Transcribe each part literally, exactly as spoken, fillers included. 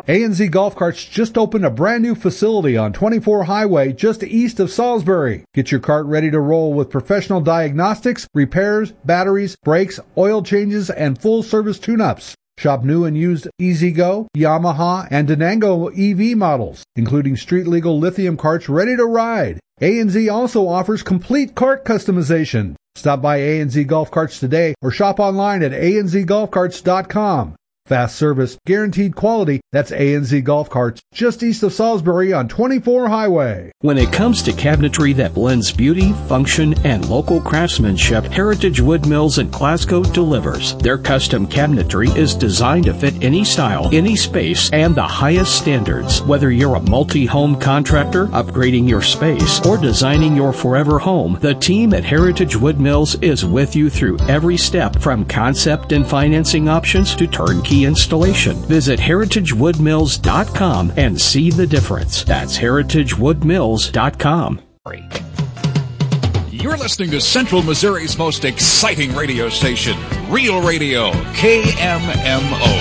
A N Z Golf Carts just opened a brand new facility on twenty-four Highway just east of Salisbury. Get your cart ready to roll with professional diagnostics, repairs, batteries, brakes, oil changes, and full-service tune-ups. Shop new and used E-Z-Go, Yamaha, and Denango E V models, including street-legal lithium carts ready to ride. A N Z also offers complete cart customization. Stop by A N Z Golf Carts today or shop online at a n z golf carts dot com. Fast service, guaranteed quality. That's A N Z Golf Carts, just east of Salisbury on twenty-four Highway. When it comes to cabinetry that blends beauty, function, and local craftsmanship, Heritage Wood Mills in Glasgow delivers. Their custom cabinetry is designed to fit any style, any space, and the highest standards. Whether you're a multi-home contractor, upgrading your space, or designing your forever home, the team at Heritage Wood Mills is with you through every step, from concept and financing options to turnkey installation. Visit heritage wood mills dot com and see the difference. That's heritage wood mills dot com. You're listening to Central Missouri's most exciting radio station, Real Radio, K M M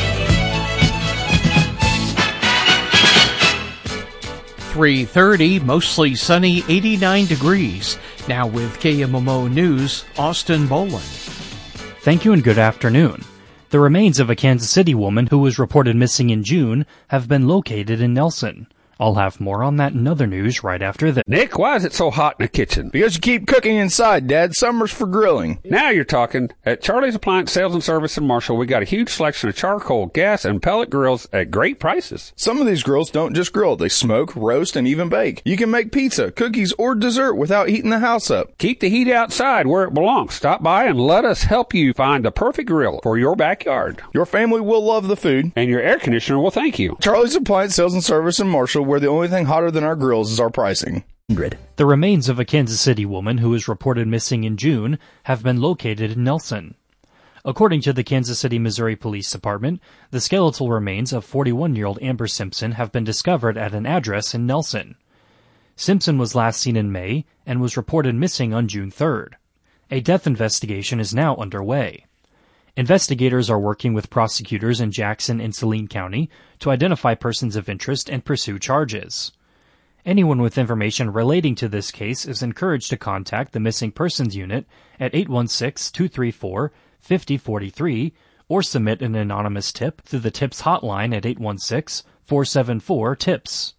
O. three thirty, mostly sunny, eighty-nine degrees. Now with K M M O News, Austin Boland. Thank you and good afternoon. The remains of a Kansas City woman who was reported missing in June have been located in Nelson. I'll have more on that and other news right after this. Nick, why is it so hot in the kitchen? Because you keep cooking inside, Dad. Summer's for grilling. Now you're talking. At Charlie's Appliance Sales and Service in Marshall, we got a huge selection of charcoal, gas, and pellet grills at great prices. Some of these grills don't just grill. They smoke, roast, and even bake. You can make pizza, cookies, or dessert without heating the house up. Keep the heat outside where it belongs. Stop by and let us help you find the perfect grill for your backyard. Your family will love the food. And your air conditioner will thank you. Charlie's Appliance Sales and Service in Marshall, where the only thing hotter than our grills is our pricing. The remains of a Kansas City woman who was reported missing in June have been located in Nelson. According to the Kansas City, Missouri Police Department, the skeletal remains of forty-one-year-old Amber Simpson have been discovered at an address in Nelson. Simpson was last seen in May and was reported missing on June third. A death investigation is now underway. Investigators are working with prosecutors in Jackson and Saline County to identify persons of interest and pursue charges. Anyone with information relating to this case is encouraged to contact the Missing Persons Unit at eight one six, two three four, five zero four three or submit an anonymous tip through the TIPS hotline at eight one six, four seven four, TIPS.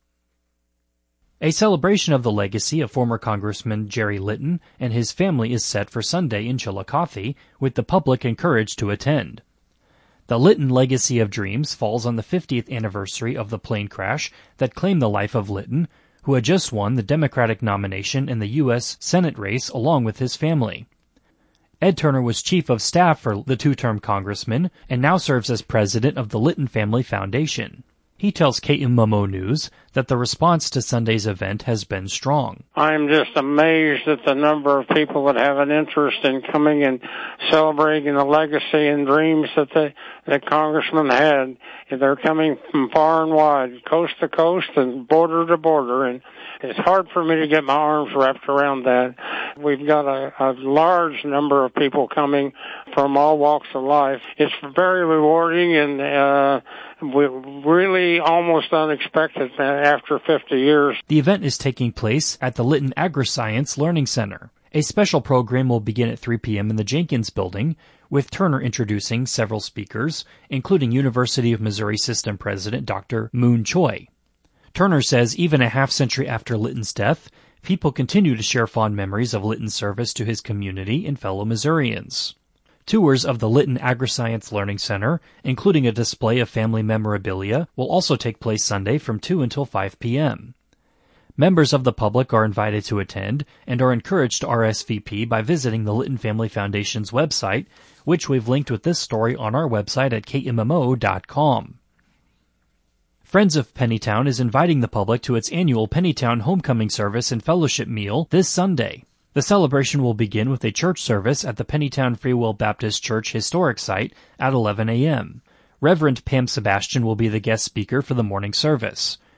A celebration of the legacy of former Congressman Jerry Litton and his family is set for Sunday in Chillicothe, with the public encouraged to attend. The Litton Legacy of Dreams falls on the fiftieth anniversary of the plane crash that claimed the life of Litton, who had just won the Democratic nomination in the U S Senate race along with his family. Ed Turner was chief of staff for the two-term congressman and now serves as president of the Litton Family Foundation. He tells K M M O News that the response to Sunday's event has been strong. I'm just amazed at the number of people that have an interest in coming and celebrating the legacy and dreams that the, the congressman had. They're coming from far and wide, coast to coast and border to border, and it's hard for me to get my arms wrapped around that. We've got a, a large number of people coming from all walks of life. It's very rewarding and uh, really almost unexpected after fifty years. The event is taking place at the Litton Agri-Science Learning Center. A special program will begin at three p.m. in the Jenkins Building, with Turner introducing several speakers, including University of Missouri System President Doctor Moon Choi. Turner says even a half-century after Litton's death, people continue to share fond memories of Litton's service to his community and fellow Missourians. Tours of the Litton Agri-Science Learning Center, including a display of family memorabilia, will also take place Sunday from two until five p.m. Members of the public are invited to attend and are encouraged to R S V P by visiting the Litton Family Foundation's website, which we've linked with this story on our website at k m m o dot com. Friends of Pennytown is inviting the public to its annual Pennytown Homecoming Service and Fellowship Meal this Sunday. The celebration will begin with a church service at the Pennytown Free Will Baptist Church Historic Site at eleven a.m. Reverend Pam Sebastian will be the guest speaker for the morning service.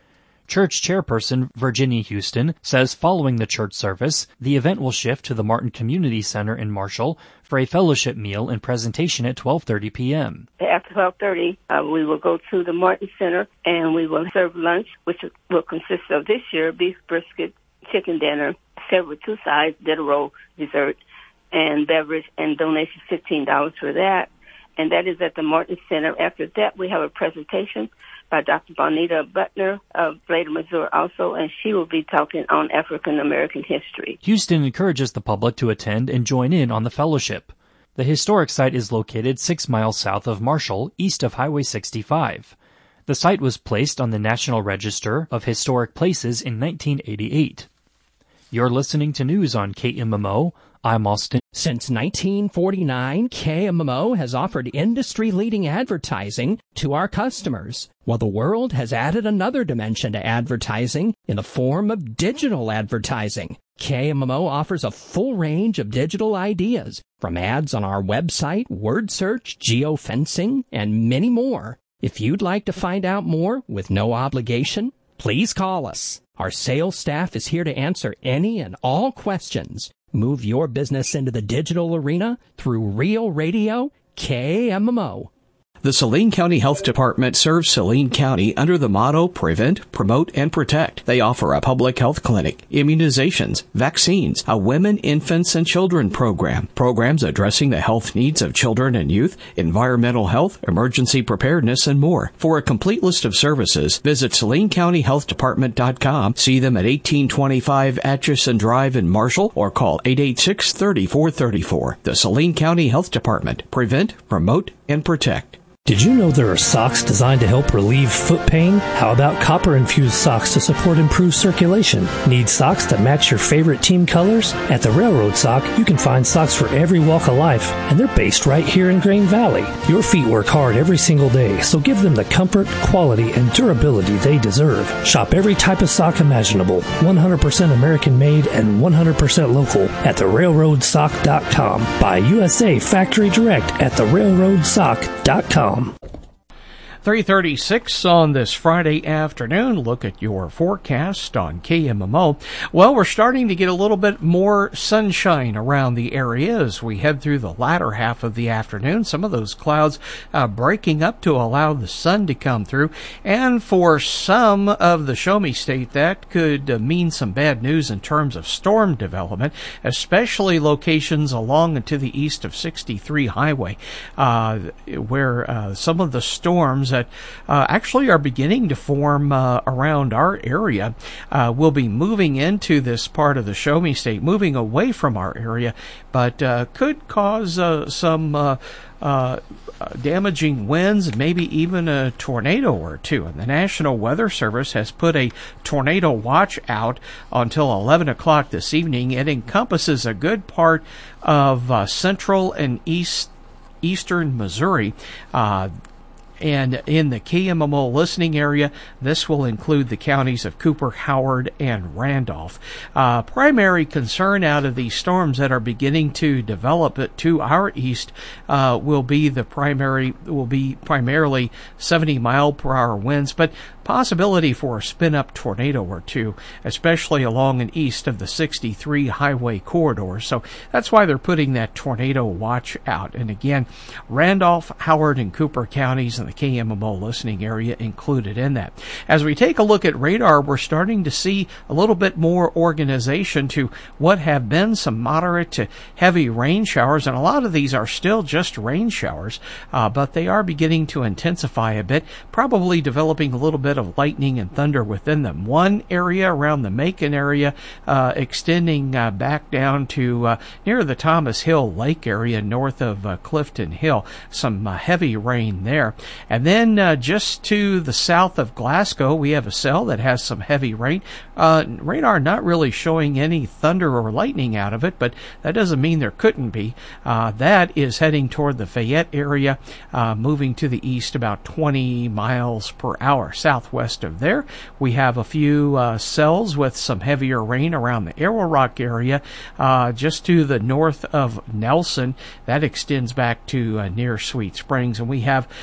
Church chairperson Virginia Houston says following the church service, the event will shift to the Martin Community Center in Marshall for a fellowship meal and presentation at twelve thirty p.m. After twelve thirty, uh, we will go to the Martin Center and we will serve lunch, which will consist of this year beef brisket, chicken dinner, served with two sides, dinner roll, dessert, and beverage, and donation fifteen dollars for that. And that is at the Martin Center. After that, we have a presentation by Doctor Bonita Butner of Bladen, Missouri also, and she will be talking on African American history. Houston encourages the public to attend and join in on the fellowship. The historic site is located six miles south of Marshall, east of Highway sixty-five. The site was placed on the National Register of Historic Places in nineteen eighty-eight. You're listening to news on K M M O. I'm Austin. Since nineteen forty-nine, K M M O has offered industry-leading advertising to our customers. While the world has added another dimension to advertising in the form of digital advertising, K M M O offers a full range of digital ideas, from ads on our website, word search, geofencing, and many more. If you'd like to find out more with no obligation, please call us. Our sales staff is here to answer any and all questions. Move your business into the digital arena through Real Radio K M M O. The Saline County Health Department serves Saline County under the motto Prevent, Promote, and Protect. They offer a public health clinic, immunizations, vaccines, a women, infants, and children program, programs addressing the health needs of children and youth, environmental health, emergency preparedness, and more. For a complete list of services, visit Saline County Health Department dot com, see them at eighteen twenty-five Atchison Drive in Marshall, or call eight eight six, three four three four. The Saline County Health Department. Prevent, Promote, and Protect. Did you know there are socks designed to help relieve foot pain? How about copper-infused socks to support improved circulation? Need socks that match your favorite team colors? At the Railroad Sock, you can find socks for every walk of life, and they're based right here in Grain Valley. Your feet work hard every single day, so give them the comfort, quality, and durability they deserve. Shop every type of sock imaginable, one hundred percent American-made and one hundred percent local at the railroad sock dot com. Buy U S A factory direct at the railroad sock dot com. three thirty-six on this Friday afternoon. Look at your forecast on K M M O. Well, we're starting to get a little bit more sunshine around the area as we head through the latter half of the afternoon. Some of those clouds uh, breaking up to allow the sun to come through. And for some of the Show Me State, that could uh, mean some bad news in terms of storm development, especially locations along and to the east of sixty-three Highway, uh, where uh, some of the storms that uh, actually are beginning to form uh, around our area uh, will be moving into this part of the Show Me State, moving away from our area, but uh, could cause uh, some uh, uh, damaging winds and maybe even a tornado or two. And the National Weather Service has put a tornado watch out until eleven o'clock this evening. It encompasses a good part of uh, central and east eastern Missouri. Uh, And in the K M M O listening area, this will include the counties of Cooper, Howard, and Randolph. Uh, primary concern out of these storms that are beginning to develop to our east uh, will be the primary will be primarily seventy mile per hour winds, but possibility for a spin-up tornado or two, especially along and east of the sixty-three highway corridor. So that's why they're putting that tornado watch out. And again, Randolph, Howard, and Cooper counties and the K M M O listening area included in that. As we take a look at radar, we're starting to see a little bit more organization to what have been some moderate to heavy rain showers, and a lot of these are still just rain showers, uh, but they are beginning to intensify a bit, probably developing a little bit of lightning and thunder within them. One area around the Macon area uh, extending uh, back down to uh, near the Thomas Hill Lake area north of uh, Clifton Hill. Some uh, heavy rain there. And then uh, just to the south of Glasgow, we have a cell that has some heavy rain. Uh, radar not really showing any thunder or lightning out of it, but that doesn't mean there couldn't be. Uh, that is heading toward the Fayette area, uh, moving to the east about twenty miles per hour. Southwest of there, we have a few uh, cells with some heavier rain around the Arrow Rock area, uh, just to the north of Nelson. That extends back to uh, near Sweet Springs. And we have another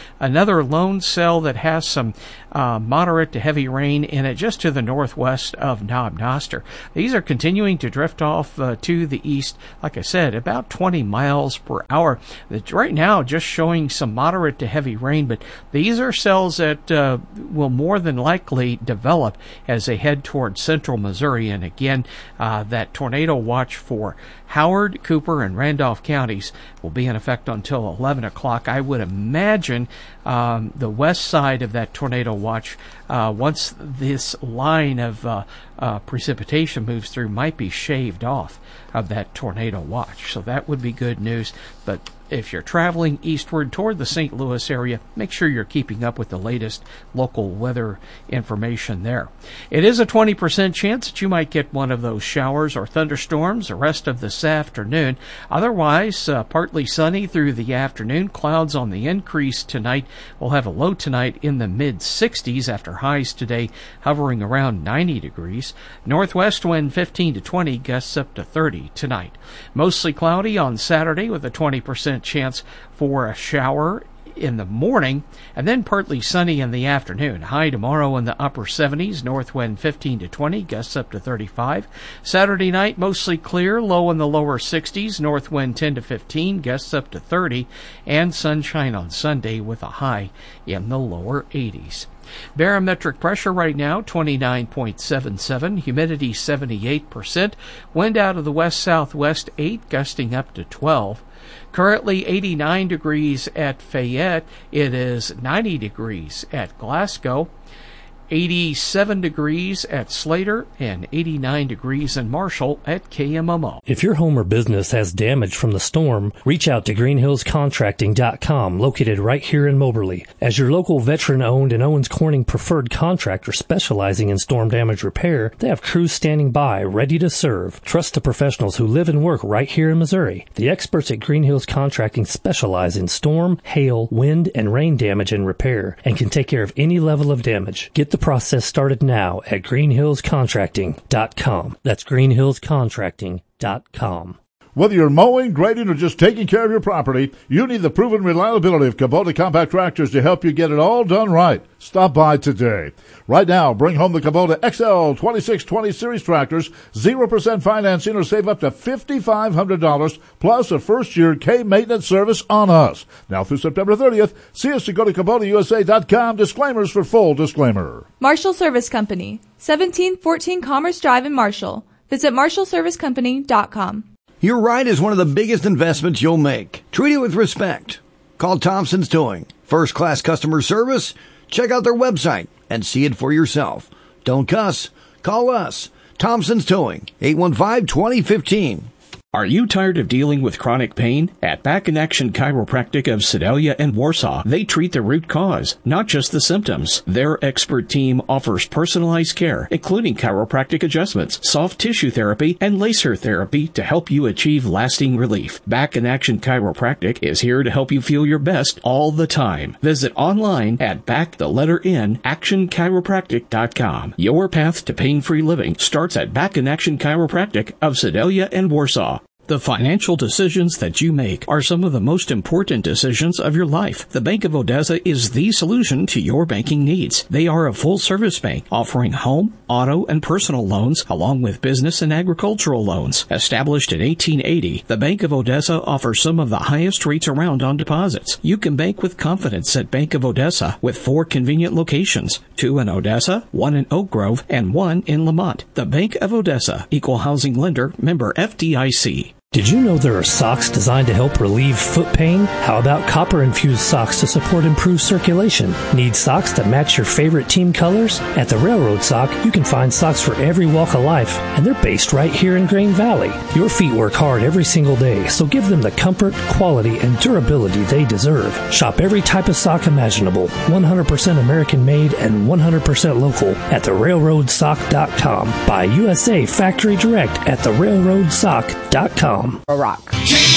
another lone cell that has some uh, moderate to heavy rain in it just to the northwest of Knob Noster. These are continuing to drift off uh, to the east, like I said, about twenty miles per hour. It's right now just showing some moderate to heavy rain, but these are cells that uh, will more than likely develop as they head towards central Missouri. And again, uh, that tornado watch for Howard, Cooper, and Randolph counties will be in effect until eleven o'clock. I would imagine um, the west side of that tornado watch, uh, once this line of uh, uh, precipitation moves through, might be shaved off of that tornado watch. So that would be good news. But if you're traveling eastward toward the Saint Louis area, make sure you're keeping up with the latest local weather information there. It is a twenty percent chance that you might get one of those showers or thunderstorms the rest of this afternoon. Otherwise, uh, partly sunny through the afternoon. Clouds on the increase tonight. We'll have a low tonight in the mid sixties after highs today hovering around ninety degrees. Northwest wind fifteen to twenty, gusts up to thirty tonight. Mostly cloudy on Saturday with a twenty percent chance for a shower in the morning, and then partly sunny in the afternoon. High tomorrow in the upper seventies, north wind fifteen to twenty, gusts up to thirty-five. Saturday night, mostly clear, low in the lower sixties, north wind ten to fifteen, gusts up to thirty, and sunshine on Sunday with a high in the lower eighties. Barometric pressure right now, twenty-nine point seven seven, humidity seventy-eight percent, wind out of the west-southwest eight, gusting up to twelve. Currently eighty-nine degrees at Fayette. It is ninety degrees at Glasgow, eighty-seven degrees at Slater, and eighty-nine degrees in Marshall at K M M O. If your home or business has damage from the storm, reach out to green hills contracting dot com, located right here in Moberly. As your local veteran-owned and Owens Corning preferred contractor specializing in storm damage repair, they have crews standing by, ready to serve. Trust the professionals who live and work right here in Missouri. The experts at Green Hills Contracting specialize in storm, hail, wind, and rain damage and repair, and can take care of any level of damage. Get the process started now at green hills contracting dot com. That's green hills contracting dot com. Whether you're mowing, grading, or just taking care of your property, you need the proven reliability of Kubota compact tractors to help you get it all done right. Stop by today. Right now, bring home the Kubota X L twenty-six twenty Series tractors, zero percent financing, or save up to five thousand five hundred dollars plus a first-year K-maintenance service on us. Now through September thirtieth, see us to go to Kubota U S A dot com. Disclaimers for full disclaimer. Marshall Service Company, seventeen fourteen Commerce Drive in Marshall. Visit marshall service company dot com. Your ride is one of the biggest investments you'll make. Treat it with respect. Call Thompson's Towing. First-class customer service? Check out their website and see it for yourself. Don't cuss. Call us. Thompson's Towing, eight one five, two zero one five. Are you tired of dealing with chronic pain? At Back in Action Chiropractic of Sedalia and Warsaw, they treat the root cause, not just the symptoms. Their expert team offers personalized care, including chiropractic adjustments, soft tissue therapy, and laser therapy to help you achieve lasting relief. Back in Action Chiropractic is here to help you feel your best all the time. Visit online at back the letter N action chiropractic dot com. Your path to pain-free living starts at Back in Action Chiropractic of Sedalia and Warsaw. The financial decisions that you make are some of the most important decisions of your life. The Bank of Odessa is the solution to your banking needs. They are a full-service bank offering home, auto, and personal loans, along with business and agricultural loans. Established in eighteen eighty, the Bank of Odessa offers some of the highest rates around on deposits. You can bank with confidence at Bank of Odessa with four convenient locations, two in Odessa, one in Oak Grove, and one in Lamont. The Bank of Odessa, Equal Housing Lender, member F D I C. Did you know there are socks designed to help relieve foot pain? How about copper-infused socks to support improved circulation? Need socks that match your favorite team colors? At the Railroad Sock, you can find socks for every walk of life, and they're based right here in Grain Valley. Your feet work hard every single day, so give them the comfort, quality, and durability they deserve. Shop every type of sock imaginable, one hundred percent American-made and one hundred percent local at the railroad sock dot com. Buy U S A factory direct at the railroad sock dot com. A rock. K